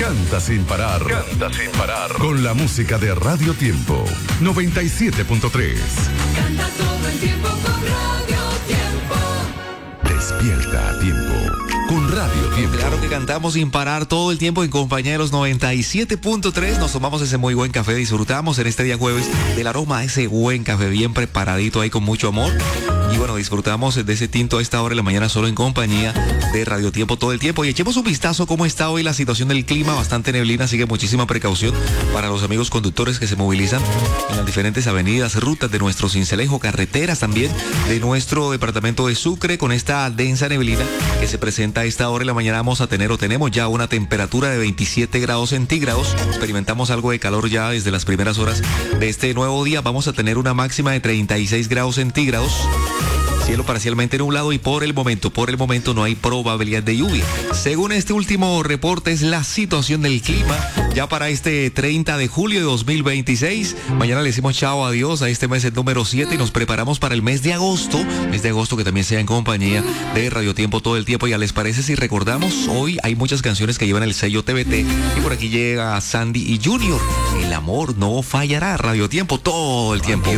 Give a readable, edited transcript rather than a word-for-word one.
Canta sin parar. Canta sin parar. Con la música de Radio Tiempo 97.3. Canta todo el tiempo con Radio Tiempo. Despierta a tiempo con Radio Tiempo. Claro que cantamos sin parar todo el tiempo en compañía de los 97.3. Nos tomamos ese muy buen café, disfrutamos en este día jueves del aroma de ese buen café bien preparadito ahí con mucho amor. Y bueno, disfrutamos de ese tinto a esta hora de la mañana solo en compañía de Radio Tiempo todo el tiempo. Y echemos un vistazo cómo está hoy la situación del clima, bastante neblina, así que muchísima precaución para los amigos conductores que se movilizan en las diferentes avenidas, rutas de nuestro Sincelejo, carreteras también de nuestro departamento de Sucre. Con esta densa neblina que se presenta a esta hora de la mañana vamos a tener o tenemos ya una temperatura de 27 grados centígrados. Experimentamos algo de calor ya desde las primeras horas de este nuevo día. Vamos a tener una máxima de 36 grados centígrados. Cielo parcialmente nublado y por el momento no hay probabilidad de lluvia. Según este último reporte es la situación del clima ya para este 30 de julio de 2026. Mañana le decimos chao, adiós a este mes el número 7 y nos preparamos para el mes de agosto que también sea en compañía de Radio Tiempo todo el tiempo. Ya les parece si recordamos, hoy hay muchas canciones que llevan el sello TBT y por aquí llega Sandy y Junior. El amor no fallará, Radio Tiempo todo el tiempo.